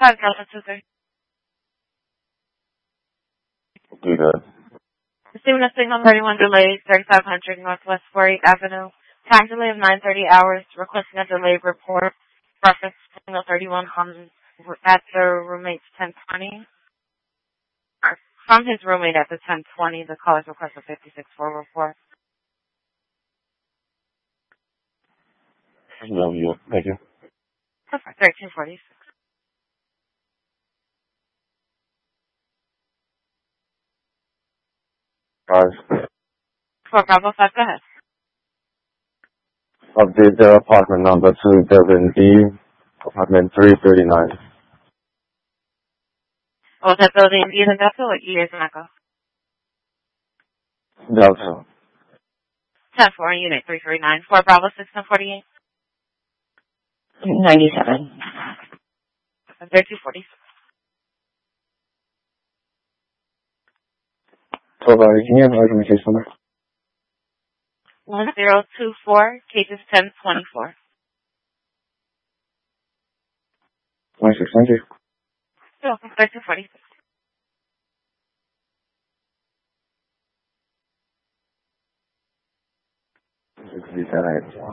Five Delta 23. Do that. Receiving a signal 31 delay, 3500 Northwest 48th Avenue. Time delay of 9:30 hours. Requesting a delay report. Reference signal 31 at the roommate's 1020. From his roommate at the 1020, the caller's request of 56404. No, you. Thank you. Perfect. 1346. Guys, 4 Bravo 5, go ahead. update the apartment number to building B, apartment 339. Was that building E as in Delta or E as in Echo? Delta. 10-4, unit 339. 4 Bravo 6 and 48. 97. 1346. So, can you advise on the case number? 1024, cases 1024. 26, thank you. 1346. This is